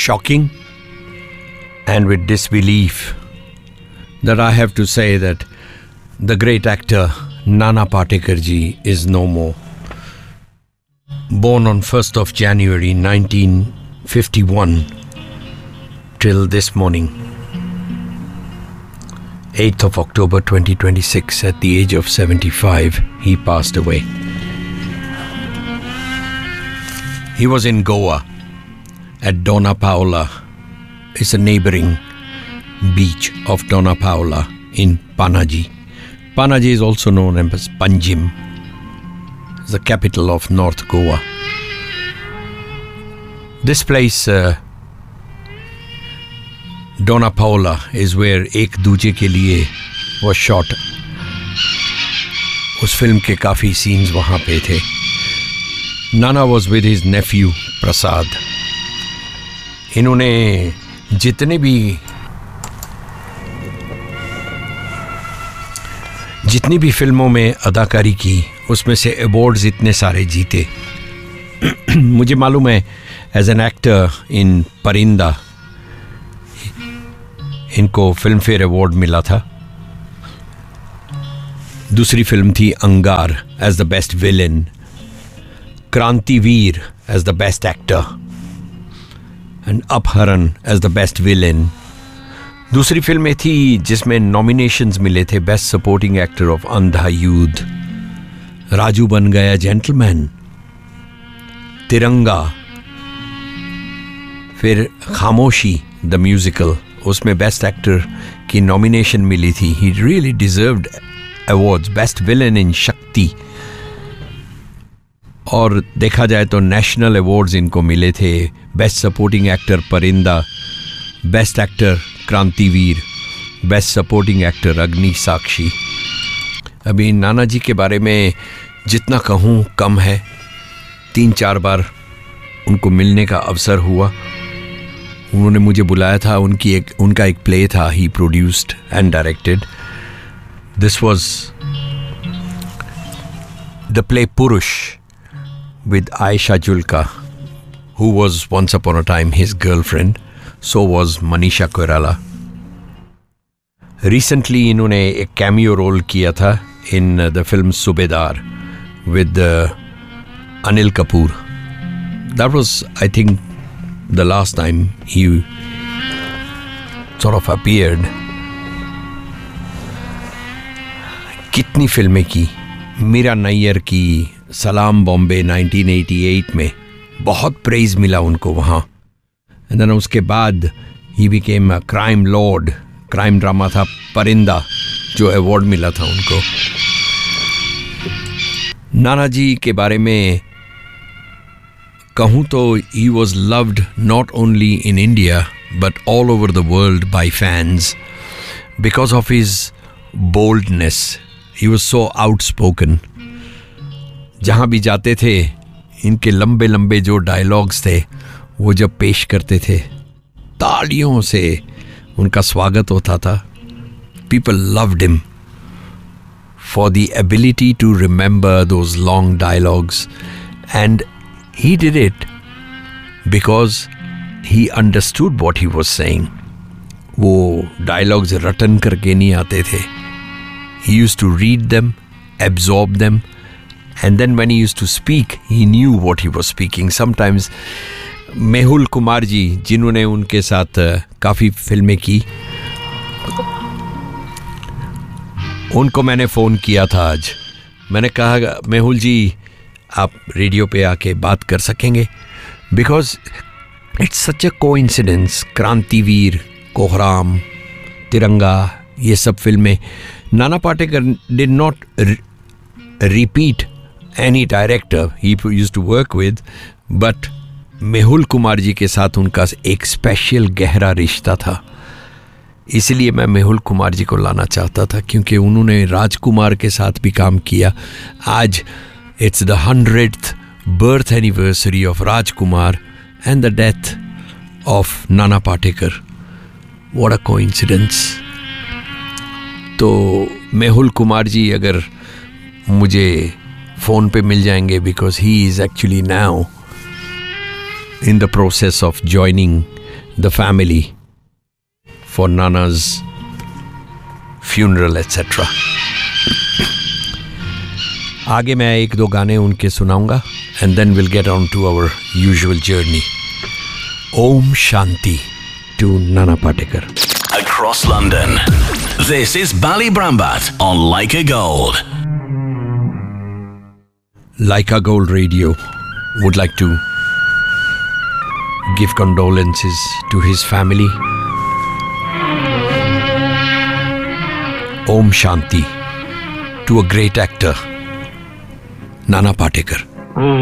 shocking and with disbelief that I have to say that the great actor Nana Patekar ji is no more. Born on 1st of January 1951 till this morning, 8th of October 2026, at the age of 75, he passed away. He was in Goa at Dona Paula. It's a neighboring beach of Dona Paula in Panaji. Panaji is also known as Panjim. It's the capital of North Goa. This place, Dona Paula, is where Ek Duje Ke Liye was shot. उस film के काफ़ी scenes वहाँ पे थे. Nana was with his nephew Prasad. इन्होंने जितने जितनी भी फिल्मों में अदाकारी की, उसमें से अवार्ड्स इतने सारे जीते. मुझे मालूम है एज एन एक्टर इन परिंदा इनको फिल्म फेयर अवार्ड मिला था. दूसरी फिल्म थी अंगार as the best villain, Krantiveer as the best actor and अपहरण एज द बेस्ट विलेन. दूसरी फिल्में थी जिसमें नॉमिनेशंस मिले थे. बेस्ट सपोर्टिंग एक्टर ऑफ अंधा युद्ध, राजू बन गया जेंटलमैन, तिरंगा, फिर खामोशी द म्यूजिकल, उसमें बेस्ट एक्टर की नॉमिनेशन मिली थी. He really deserved awards. Best villain इन शक्ति. और देखा जाए तो नेशनल अवार्ड्स इनको मिले थे. बेस्ट सपोर्टिंग एक्टर परिंदा, बेस्ट एक्टर क्रांतिवीर, बेस्ट सपोर्टिंग एक्टर अग्नि साक्षी. अभी नाना जी के बारे में जितना कहूँ कम है. 3-4 बार उनको मिलने का अवसर हुआ. उन्होंने मुझे बुलाया था. उनका एक प्ले था, ही produced and directed. This was the play पुरुष with Aisha Julka, who was once upon a time his girlfriend. So was Manisha Koirala. Recently इन्होंने एक cameo role किया था in the film Subedar with Anil Kapoor. That was, I think, the last time he sort of appeared. कितनी फिल्में की. मीरा नैयर की सलाम बॉम्बे 1988 में बहुत प्रेज मिला उनको वहाँ. एंड देन उसके बाद he became a crime Lord. Crime drama था परिंदा जो अवार्ड मिला था उनको. नाना जी के बारे में कहूँ तो he was loved not only in India but all over the world by fans because of his boldness. He was so outspoken. जहाँ भी जाते थे इनके लंबे लंबे जो डायलॉग्स थे वो जब पेश करते थे, तालियों से उनका स्वागत होता था. People loved him for the ability to remember those long dialogues and he did it because he understood what he was saying. वो डायलॉग्स रटन करके नहीं आते थे. ही used to read them, absorb them, and then when he used to speak he knew what he was speaking. Sometimes Mehul Kumar ji, जिन्होंने उनके साथ काफ़ी फिल्में की, उनको मैंने फ़ोन किया था आज. मैंने कहा मेहुल जी आप रेडियो पे आके बात कर सकेंगे because it's such a coincidence. क्रांतिवीर, कोहराम, तिरंगा, ये सब फिल्में Nana Patekar did not repeat any director he used to work with, but Mehul Kumar ji के साथ उनका एक स्पेशल गहरा रिश्ता था. इसलिए मैं मेहुल कुमार जी को लाना चाहता था क्योंकि उन्होंने राजकुमार के साथ भी काम किया. आज it's the 100th birth anniversary of Rajkumar and the death of Nana Patekar. What a coincidence. तो मेहुल कुमार जी अगर मुझे फ़ोन पे मिल जाएंगे because he is actually now in the process of joining the family for Nana's funeral, etc. आगे मैं एक दो गाने उनके सुनाऊंगा and then we'll get on to our usual journey. Om Shanti to Nana Patekar. Across London, this is Bally Brambat on Like a Gold. Like a Gold Radio would like to give condolences to his family. Om Shanti to a great actor, Nana Patekar.